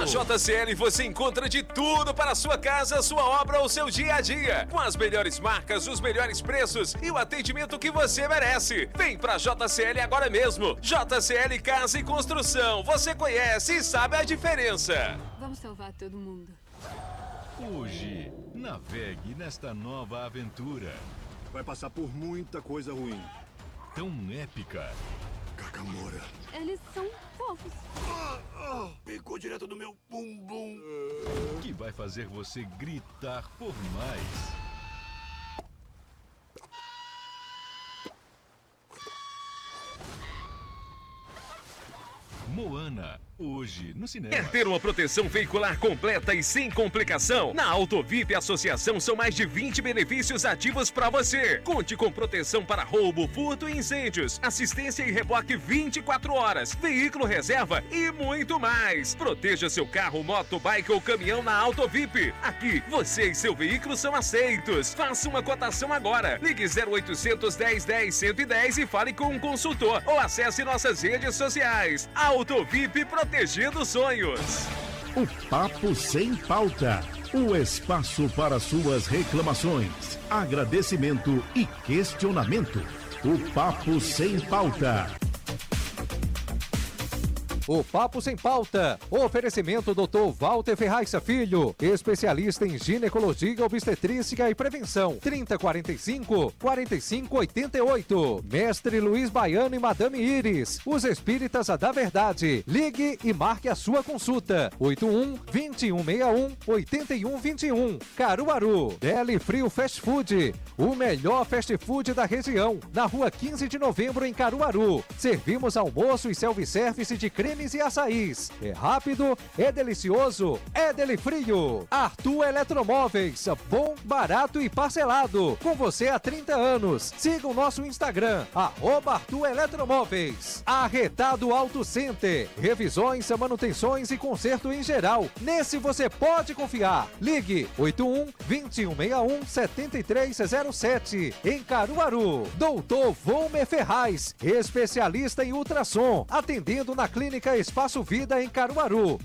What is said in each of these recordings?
JCL você encontra de tudo para a sua casa, sua obra ou seu dia a dia. Com as melhores marcas, os melhores preços e o atendimento que você merece. Vem pra JCL agora mesmo. JCL Casa e Construção. Você conhece e sabe a diferença. Vamos salvar todo mundo. Hoje, navegue nesta nova aventura. Vai passar por muita coisa ruim. Tão épica. Kakamora. Eles são fofos. Pegou direto do meu bumbum. Que vai fazer você gritar por mais. Moana, hoje no cinema. Quer ter uma proteção veicular completa e sem complicação? Na Autovip Associação são mais de 20 benefícios ativos para você. Conte com proteção para roubo, furto e incêndios, assistência e reboque 24 horas, veículo reserva e muito mais. Proteja seu carro, moto, bike ou caminhão na Autovip. Aqui, você e seu veículo são aceitos. Faça uma cotação agora. Ligue 0800 1010 110 e fale com um consultor ou acesse nossas redes sociais. Autovip protegendo sonhos. O Papo Sem Pauta. O espaço para suas reclamações, agradecimento e questionamento. O Papo Sem Pauta. O Papo Sem Pauta. Oferecimento Dr. Walter Ferraixa Filho, especialista em ginecologia, obstetrícia e prevenção. 3045-4588. Mestre Luiz Baiano e Madame Iris, os espíritas da verdade. Ligue e marque a sua consulta. 81-2161-8121. Caruaru. Deli Frio Fast Food. O melhor fast food da região. Na rua 15 de novembro, em Caruaru. Servimos almoço e self-service de cremes e açaís. É rápido, é delicioso, é Deli Frio. Arthur Eletromóveis. Bom, barato e parcelado. Com você há 30 anos. Siga o nosso Instagram, @Arthur Eletromóveis. Arretado Auto Center. Revisões, manutenções e conserto em geral. Nesse você pode confiar. Ligue 81-2161-7307. Em Caruaru. Doutor Volmer Ferraz, especialista em ultrassom, atendendo na Clínica Espaço Vida em Caruaru.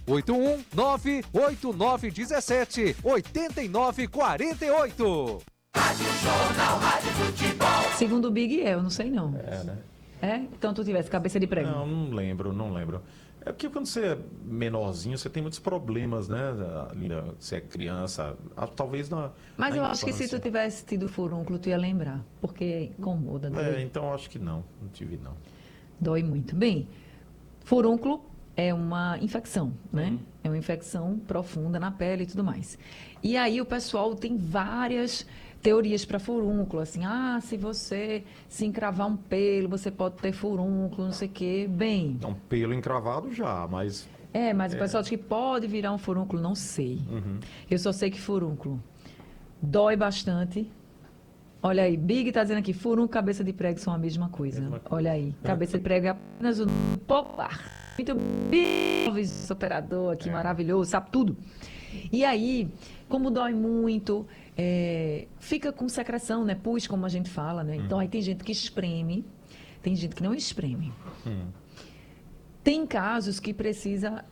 81-98917-8948. Rádio Jornal, Rádio Futebol. Segundo o Big, eu não sei não. É, né? É? Então tu tivesse cabeça de prego. Não lembro. É porque quando você é menorzinho, você tem muitos problemas, né? Você é criança, talvez na. Mas na eu acho que se infância. tu tivesse tido furúnculo, tu ia lembrar. Porque incomoda. Então acho que não tive não. Dói muito. Bem, furúnculo é uma infecção, né? É uma infecção profunda na pele e tudo mais. E aí o pessoal tem várias teorias para furúnculo, assim, se você se encravar um pelo, você pode ter furúnculo, não sei o quê. Bem... Um pelo encravado já, mas... Mas o pessoal diz que pode virar um furúnculo, não sei. Eu só sei que furúnculo dói bastante. Olha aí, Big tá dizendo aqui, furúnculo e cabeça de prego são a mesma coisa. Olha aí, cabeça de prego é apenas o popular. Muito bem, esse operador aqui, maravilhoso, sabe tudo. E aí, como dói muito, fica com secreção, né? Pus, como a gente fala, né? Então, aí tem gente que espreme, tem gente que não espreme. Tem casos que precisa,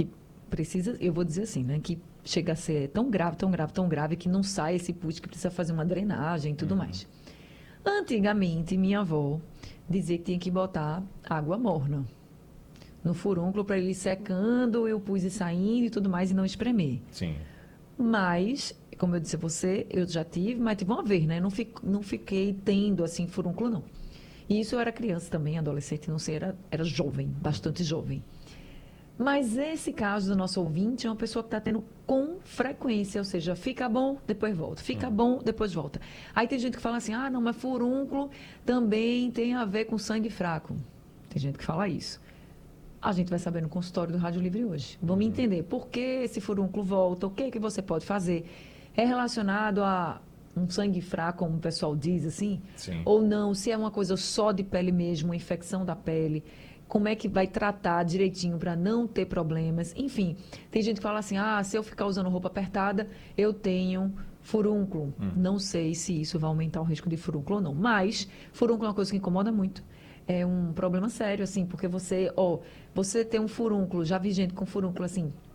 eu vou dizer assim, né? Que chega a ser tão grave, que não sai esse pus, que precisa fazer uma drenagem e tudo mais. Antigamente, minha avó dizia que tinha que botar água morna no furúnculo para ele ir secando e o pus ir saindo e tudo mais e não espremer. Sim. Mas, como eu disse a você, eu já tive, mas tive uma vez, né? Não fiquei tendo, assim, furúnculo, não. E isso eu era criança também, adolescente, não sei, era jovem, bastante jovem. Mas esse caso do nosso ouvinte é uma pessoa que está tendo com frequência, ou seja, fica bom, depois volta, fica bom, depois volta. Aí tem gente que fala assim, não, mas furúnculo também tem a ver com sangue fraco. Tem gente que fala isso. A gente vai saber no consultório do Rádio Livre hoje. Vamos entender por que esse furúnculo volta, o que você pode fazer. É relacionado a um sangue fraco, como o pessoal diz, assim? Sim. Ou não, se é uma coisa só de pele mesmo, uma infecção da pele, como é que vai tratar direitinho para não ter problemas. Enfim, tem gente que fala assim, se eu ficar usando roupa apertada, eu tenho furúnculo. Não sei se isso vai aumentar o risco de furúnculo ou não, mas furúnculo é uma coisa que incomoda muito. É um problema sério, assim, porque você tem um furúnculo, já vi gente com furúnculo, assim,